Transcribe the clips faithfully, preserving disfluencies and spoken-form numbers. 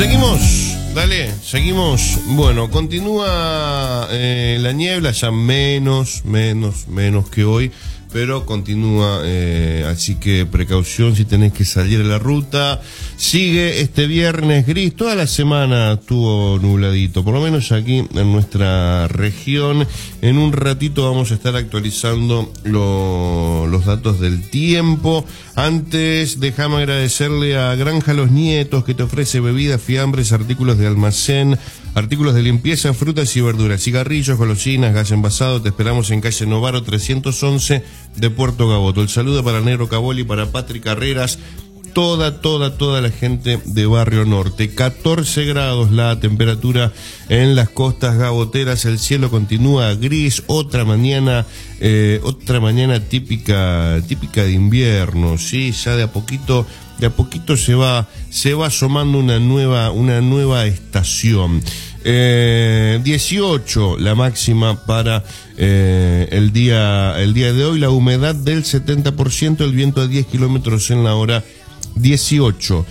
Seguimos, dale, seguimos. Bueno, continúa eh, la niebla, ya menos, menos, menos que hoy, pero continúa, eh, así que precaución si tenés que salir a la ruta. Sigue este viernes gris, toda la semana estuvo nubladito, por lo menos aquí en nuestra región. En un ratito vamos a estar actualizando lo, los datos del tiempo. Antes, déjame agradecerle a Granja Los Nietos, que te ofrece bebidas, fiambres, artículos de almacén, artículos de limpieza, frutas y verduras, cigarrillos, golosinas, gas envasado. Te esperamos en calle Novaro trescientos once de Puerto Gaboto. El saludo para Negro Caboli, para Patrick Carreras, toda, toda, toda la gente de Barrio Norte. catorce grados la temperatura en las costas gaboteras, el cielo continúa gris, otra mañana, eh, otra mañana típica, típica de invierno, sí, ya de a poquito, de a poquito se va, se va asomando una nueva, una nueva estación. Eh, dieciocho la máxima para eh, el día, el día de hoy, la humedad del setenta por ciento, el viento a diez kilómetros en la hora. dieciocho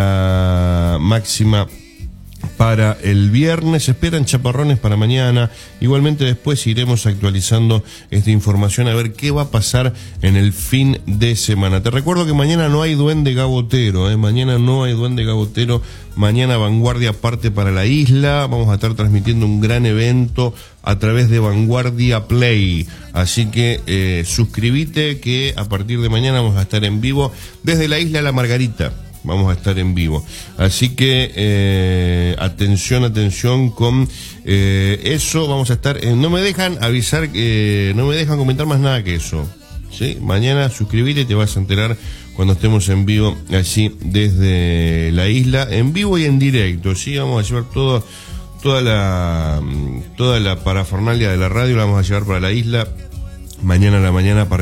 la máxima para el viernes. Se esperan chaparrones para mañana. Igualmente después iremos actualizando esta información a ver qué va a pasar en el fin de semana. Te recuerdo que mañana no hay duende gabotero, ¿eh? Mañana no hay duende gabotero. Mañana Vanguardia parte para la isla. Vamos a estar transmitiendo un gran evento a través de Vanguardia Play. Así que eh, suscríbete, que a partir de mañana vamos a estar en vivo desde la isla La Margarita. Vamos a estar en vivo. Así que eh, atención, atención con eh, eso. Vamos a estar... Eh, no me dejan avisar, eh, no me dejan comentar más nada que eso, ¿sí? Mañana suscríbete y te vas a enterar cuando estemos en vivo, así desde la isla, en vivo y en directo, ¿sí? Vamos a llevar todo, toda la, toda la parafernalia de la radio, la vamos a llevar para la isla mañana a la mañana para